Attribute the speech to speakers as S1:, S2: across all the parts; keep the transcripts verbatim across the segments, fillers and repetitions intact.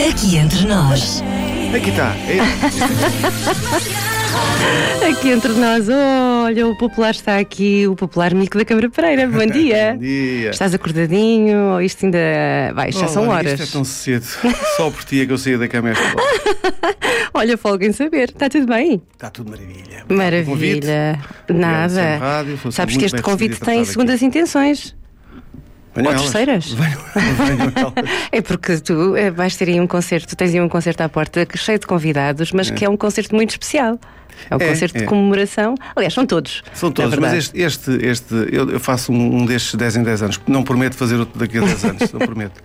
S1: Aqui entre nós.
S2: Aqui está. É...
S3: Aqui entre nós, olha, o popular está aqui, o popular Mico da Câmara Pereira. Bom dia.
S2: Bom dia.
S3: Estás acordadinho ou isto ainda vai? Já
S2: Oh,
S3: são
S2: olha,
S3: horas.
S2: Isto é tão cedo. Só por ti é que eu saí da cama esta hora.
S3: Olha, folga em saber. Está tudo bem?
S2: Está tudo maravilha.
S3: Maravilha. Nada.
S2: Rádio,
S3: Sabes que este convite tem segundas intenções. Ou terceiras?
S2: Venham, venham elas.
S3: É porque tu eh, vais ter aí um concerto, tu tens aí um concerto à porta cheio de convidados, mas
S2: É.
S3: que é um concerto muito especial. É um
S2: É,
S3: concerto
S2: é.
S3: de comemoração. Aliás, são todos.
S2: São todos,
S3: na
S2: mas
S3: verdade.
S2: este, este, este eu, eu faço um, um destes dez em dez anos. Não prometo fazer outro daqui a dez anos, não prometo.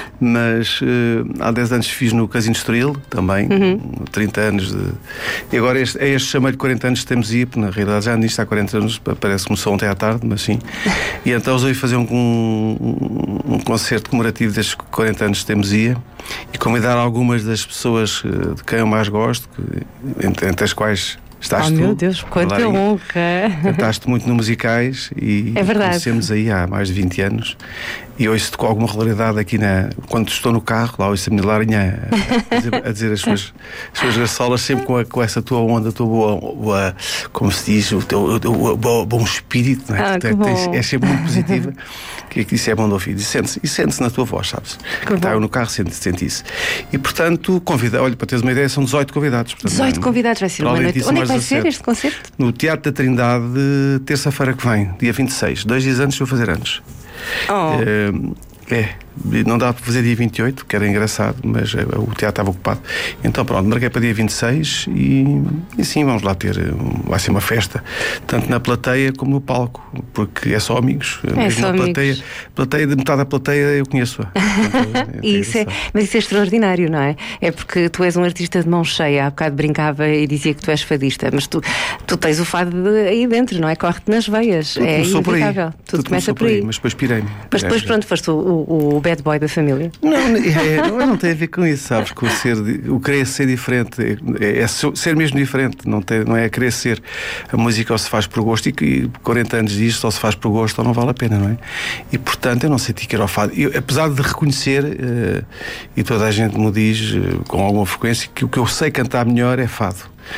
S2: Mas eh, há dez anos fiz no Casino Estoril, também,
S3: Uhum.
S2: trinta anos de. E agora este, é este chamei-lhe quarenta anos de teimosia, porque na realidade já nisto há quarenta anos, parece que começou ontem à tarde, mas sim. E então resolvi fazer um, um, um concerto comemorativo destes quarenta anos de teimosia e convidar algumas das pessoas eh, de quem eu mais gosto, que, entre, entre as quais. Estás
S3: Oh
S2: tu,
S3: meu Deus, quanta
S2: Clarinha.
S3: honra!
S2: Cantaste muito no musicais e
S3: É verdade.
S2: conhecemos aí há mais de vinte anos e ouço-te com alguma regularidade aqui na. Quando estou no carro, lá ouço a minha Larinha a, a dizer, a dizer as suas, as suas graçolas, sempre com, a, com essa tua onda, a tua boa, boa, como se diz, o teu o, o, o, bom espírito, não é?
S3: Ah,
S2: Tu
S3: que
S2: tens-
S3: bom.
S2: é sempre muito positiva. Que isso é bom de ouvir. E sente-se e sente-se na tua voz, sabes?
S3: Que
S2: Está
S3: bom.
S2: eu no carro, sente, sente isso. E portanto, convida, olha, para teres uma ideia, são dezoito convidados. Portanto,
S3: dezoito
S2: não-
S3: convidados, vai ser
S2: para
S3: uma
S2: além
S3: noite.
S2: disso,
S3: Onde é que
S2: mais
S3: vai ser
S2: dezassete.
S3: este concerto?
S2: No Teatro da Trindade, terça-feira que vem, dia vinte e seis. Dois dias antes de eu fazer anos.
S3: Oh.
S2: Eh, é, não dá para fazer dia vinte e oito, que era engraçado, mas eh, o teatro estava ocupado. Então pronto, marquei para dia vinte e seis e, e sim, vamos lá ter. eh, Vai ser uma festa, tanto na plateia como no palco, porque é só amigos. Mesmo
S3: só
S2: na plateia,
S3: amigos.
S2: plateia de metade da plateia eu conheço-a. Portanto, é- é
S3: Isso é,
S2: engraçado.
S3: mas isso é extraordinário, não é? É porque tu és um artista de mão cheia. Há bocado brincava e dizia que tu és fadista, mas tu, tu tens o fado de- aí dentro, não é? Corre-te nas veias.
S2: Tudo
S3: é
S2: começou por aí.
S3: inevitável. Tudo,
S2: Tudo
S3: começa
S2: começou
S3: por aí.
S2: mas depois pirei-me.
S3: Mas depois,
S2: É,
S3: pronto, foste o, o, o bad boy da família.
S2: Não, é, não, não tem a ver com isso, sabes? Com o, ser, o querer ser diferente é, é ser mesmo diferente, não, tem, não é querer ser. A música ou se faz por gosto e que quarenta anos disto ou se faz por gosto ou não vale a pena, não é? E portanto eu não senti que era o fado. Eu, apesar de reconhecer, eh, e toda a gente me diz eh, com alguma frequência, que o que eu sei cantar melhor é fado.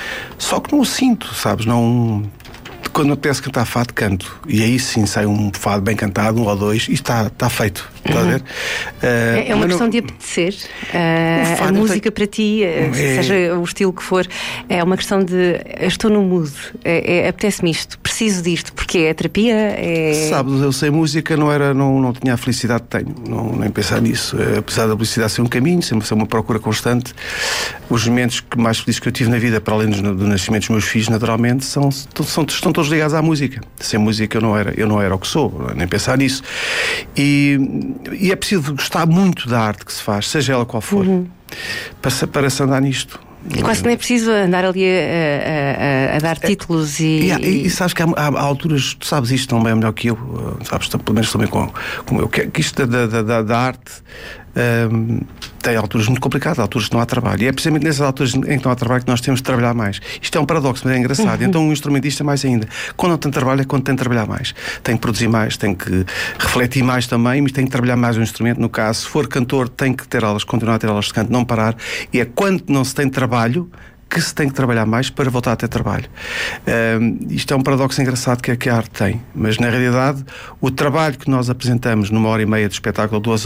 S2: Só que não o sinto, sabes? Não. Quando me apetece cantar fado, canto. E aí sim sai um fado bem cantado, um ou dois, e está, está feito. Está a ver?
S3: É, é uma
S2: mas
S3: questão
S2: não-
S3: de apetecer. Uh,
S2: O
S3: a
S2: fado
S3: música
S2: tem-
S3: para ti, uh,
S2: É.
S3: seja o estilo que for, é uma questão de eu estou no mood, é, é, apetece-me isto, preciso disto, porque é terapia, é.
S2: Sabes, eu sei música, não, era, não, não tinha a felicidade que tenho, não, nem pensar nisso. Eh, Apesar da felicidade ser um caminho, sempre ser uma procura constante, os momentos que mais felizes que eu tive na vida, para além do, do nascimento dos meus filhos, naturalmente, são, são, estão todos ligados à música. Sem música eu não era, eu não era o que sou, nem pensar nisso. E, e é preciso gostar muito da arte que se faz, seja ela qual for, para, se- para se andar nisto.
S3: E quase nem é preciso andar ali a, a- a- a dar títulos e.
S2: E, há- e- e sabes que há, há- há alturas, tu sabes isto tão bem melhor que eu, uh, sabes, tam- pelo menos também com, com eu, que, que isto da, da, da, da arte um, tem alturas muito complicadas, alturas que não há trabalho. E é precisamente nessas alturas em que não há trabalho que nós temos de trabalhar mais. Isto é um paradoxo, mas é engraçado.
S3: Uhum.
S2: Então um instrumentista mais ainda. Quando não tem trabalho é quando tem de trabalhar mais. Tem que produzir mais, tem que refletir mais também, mas tem que trabalhar mais o instrumento. No caso, se for cantor, tem que ter aulas, continuar a ter aulas de canto, não parar. E é quando não se tem trabalho que se tem que trabalhar mais para voltar a ter trabalho. Um, isto é um paradoxo engraçado que, é que a arte tem, mas na realidade o trabalho que nós apresentamos numa hora e meia de espetáculo, duas